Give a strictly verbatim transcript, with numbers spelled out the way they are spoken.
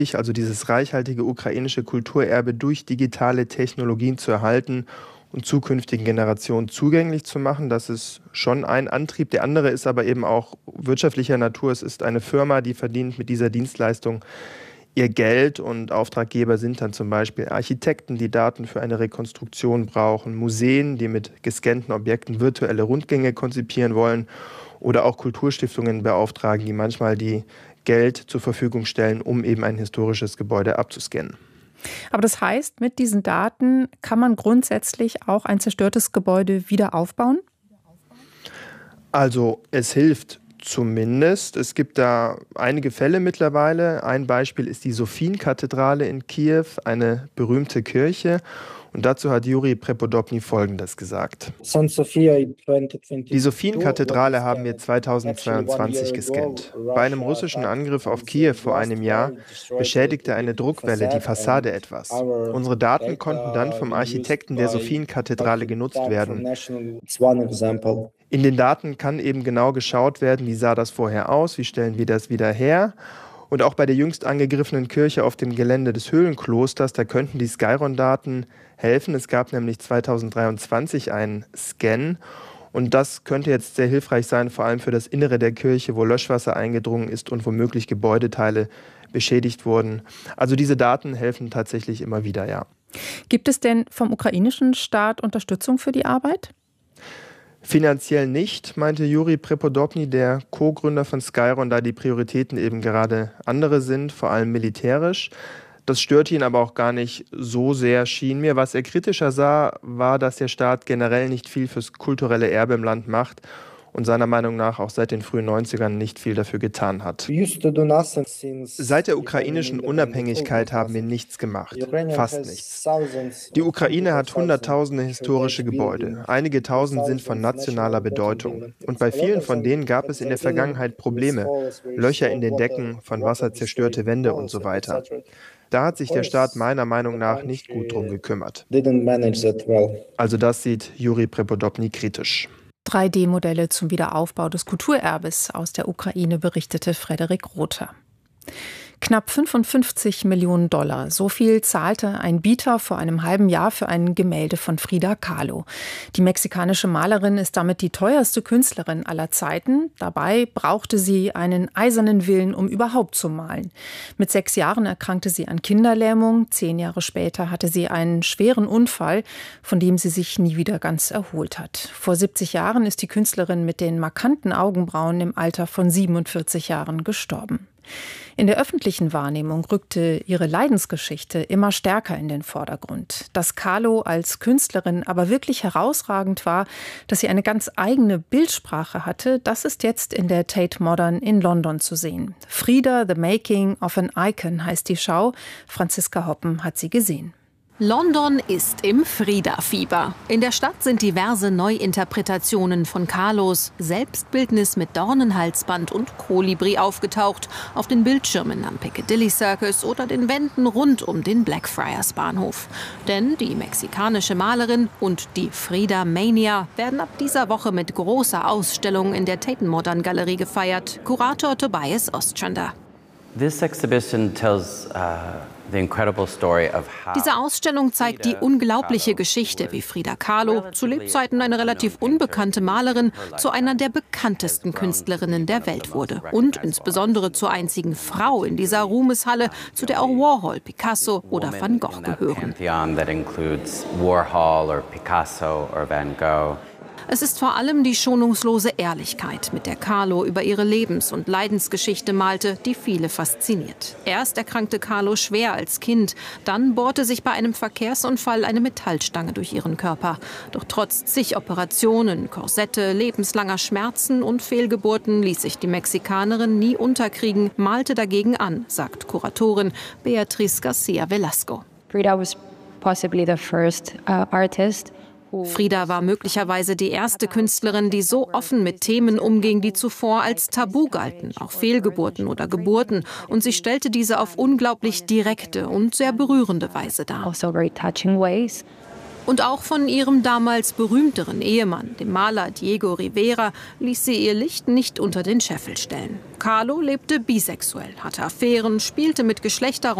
also dieses reichhaltige ukrainische Kulturerbe durch digitale Technologien zu erhalten und zukünftigen Generationen zugänglich zu machen. Das ist schon ein Antrieb. Der andere ist aber eben auch wirtschaftlicher Natur. Es ist eine Firma, die verdient mit dieser Dienstleistung ihr Geld, und Auftraggeber sind dann zum Beispiel Architekten, die Daten für eine Rekonstruktion brauchen, Museen, die mit gescannten Objekten virtuelle Rundgänge konzipieren wollen, oder auch Kulturstiftungen beauftragen, die manchmal die Geld zur Verfügung stellen, um eben ein historisches Gebäude abzuscannen. Aber das heißt, mit diesen Daten kann man grundsätzlich auch ein zerstörtes Gebäude wieder aufbauen? Also es hilft zumindest. Es gibt da einige Fälle mittlerweile. Ein Beispiel ist die Sofienkathedrale in Kiew, eine berühmte Kirche. Und dazu hat Juri Prepodobny Folgendes gesagt. Die Sofienkathedrale haben wir zweitausendzweiundzwanzig gescannt. Bei einem russischen Angriff auf Kiew vor einem Jahr beschädigte eine Druckwelle die Fassade etwas. Unsere Daten konnten dann vom Architekten der Sofienkathedrale genutzt werden. In den Daten kann eben genau geschaut werden, wie sah das vorher aus, wie stellen wir das wieder her. Und auch bei der jüngst angegriffenen Kirche auf dem Gelände des Höhlenklosters, da könnten die Skyron-Daten helfen. Es gab nämlich zweitausenddreiundzwanzig einen Scan. Und das könnte jetzt sehr hilfreich sein, vor allem für das Innere der Kirche, wo Löschwasser eingedrungen ist und womöglich Gebäudeteile beschädigt wurden. Also diese Daten helfen tatsächlich immer wieder, ja. Gibt es denn vom ukrainischen Staat Unterstützung für die Arbeit? Finanziell nicht, meinte Juri Prepodobny, der Co-Gründer von Skyron, da die Prioritäten eben gerade andere sind, vor allem militärisch. Das störte ihn aber auch gar nicht so sehr, schien mir. Was er kritischer sah, war, dass der Staat generell nicht viel fürs kulturelle Erbe im Land macht und seiner Meinung nach auch seit den frühen neunzigern nicht viel dafür getan hat. Seit der ukrainischen Unabhängigkeit haben wir nichts gemacht, fast nichts. Die Ukraine hat hunderttausende historische Gebäude. Einige tausend sind von nationaler Bedeutung. Und bei vielen von denen gab es in der Vergangenheit Probleme, Löcher in den Decken, von Wasser zerstörte Wände und so weiter. Da hat sich der Staat meiner Meinung nach nicht gut drum gekümmert. Also das sieht Juri Prepodobny kritisch. drei D Modelle zum Wiederaufbau des Kulturerbes aus der Ukraine, berichtete Frederik Rother. Knapp fünfundfünfzig Millionen Dollar. So viel zahlte ein Bieter vor einem halben Jahr für ein Gemälde von Frida Kahlo. Die mexikanische Malerin ist damit die teuerste Künstlerin aller Zeiten. Dabei brauchte sie einen eisernen Willen, um überhaupt zu malen. Mit sechs Jahren erkrankte sie an Kinderlähmung. Zehn Jahre später hatte sie einen schweren Unfall, von dem sie sich nie wieder ganz erholt hat. Vor siebzig Jahren ist die Künstlerin mit den markanten Augenbrauen im Alter von siebenundvierzig Jahren gestorben. In der öffentlichen Wahrnehmung rückte ihre Leidensgeschichte immer stärker in den Vordergrund. Dass Kahlo als Künstlerin aber wirklich herausragend war, dass sie eine ganz eigene Bildsprache hatte, das ist jetzt in der Tate Modern in London zu sehen. Frida, The Making of an Icon heißt die Schau. Franziska Hoppen hat sie gesehen. London ist im Frida-Fieber. In der Stadt sind diverse Neuinterpretationen von Kahlos Selbstbildnis mit Dornenhalsband und Kolibri aufgetaucht, auf den Bildschirmen am Piccadilly Circus oder den Wänden rund um den Blackfriars Bahnhof. Denn die mexikanische Malerin und die Frida Mania werden ab dieser Woche mit großer Ausstellung in der Tate Modern Galerie gefeiert. Kurator Tobias Ostrander. This exhibition tells uh Diese Ausstellung zeigt die unglaubliche Geschichte, wie Frida Kahlo, zu Lebzeiten eine relativ unbekannte Malerin, zu einer der bekanntesten Künstlerinnen der Welt wurde. Und insbesondere zur einzigen Frau in dieser Ruhmeshalle, zu der auch Warhol, Picasso oder Van Gogh gehören. Es ist vor allem die schonungslose Ehrlichkeit, mit der Kahlo über ihre Lebens- und Leidensgeschichte malte, die viele fasziniert. Erst erkrankte Kahlo schwer als Kind, dann bohrte sich bei einem Verkehrsunfall eine Metallstange durch ihren Körper. Doch trotz zig Operationen, Korsette, lebenslanger Schmerzen und Fehlgeburten ließ sich die Mexikanerin nie unterkriegen, malte dagegen an, sagt Kuratorin Beatriz Garcia Velasco. Frida was possibly the first uh, artist. Frida war möglicherweise die erste Künstlerin, die so offen mit Themen umging, die zuvor als Tabu galten, auch Fehlgeburten oder Geburten. Und sie stellte diese auf unglaublich direkte und sehr berührende Weise dar. Also very touching ways. Und auch von ihrem damals berühmteren Ehemann, dem Maler Diego Rivera, ließ sie ihr Licht nicht unter den Scheffel stellen. Kahlo lebte bisexuell, hatte Affären, spielte mit Geschlechterrollen